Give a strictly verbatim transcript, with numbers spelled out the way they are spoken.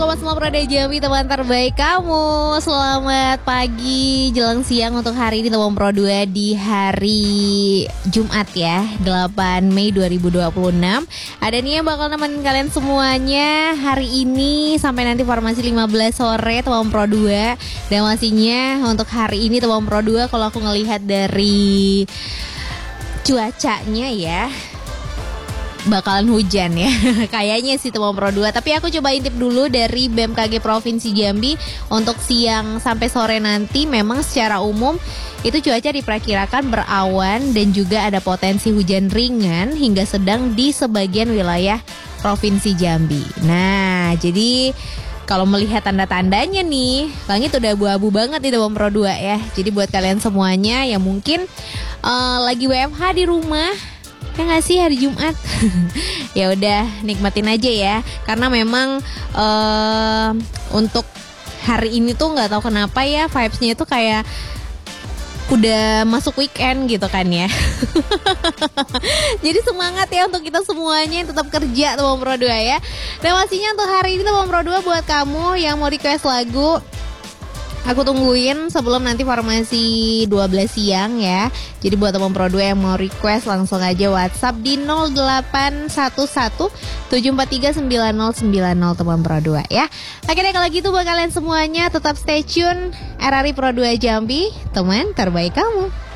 Semua Prada Jambi, teman terbaik kamu. Selamat pagi jelang siang untuk hari ini teman Pro dua di hari Jumat ya, delapan Mei dua ribu dua puluh enam. Ada nih yang bakal nemenin kalian semuanya hari ini sampai nanti formasi lima belas sore teman Pro dua. Dan pastinya untuk hari ini teman Pro dua, kalau aku ngelihat dari cuacanya ya, bakalan hujan ya. Kayaknya sih teman Pro dua. Tapi aku coba intip dulu dari B M K G Provinsi Jambi. Untuk siang sampai sore nanti memang secara umum itu cuaca diperkirakan berawan dan juga ada potensi hujan ringan hingga sedang di sebagian wilayah Provinsi Jambi. Nah, jadi kalau melihat tanda-tandanya nih, langit udah abu-abu banget nih teman Pro dua ya. Jadi buat kalian semuanya yang mungkin uh, lagi W F H di rumah, ya nggak sih hari Jumat, ya udah nikmatin aja ya, karena memang uh, untuk hari ini tuh nggak tahu kenapa ya vibesnya itu kayak udah masuk weekend gitu kan ya. Jadi semangat ya untuk kita semuanya yang tetap kerja teman Pro dua ya. Dan pastinya untuk hari ini teman Pro dua, buat kamu yang mau request lagu, aku tungguin sebelum nanti formasi dua belas siang ya. Jadi buat teman Pro dua yang mau request, langsung aja WhatsApp di nol delapan satu satu tujuh empat tiga sembilan nol sembilan nol teman Pro dua ya. Oke deh, kalau gitu buat kalian semuanya tetap stay tune R R I Pro dua Jambi, teman terbaik kamu.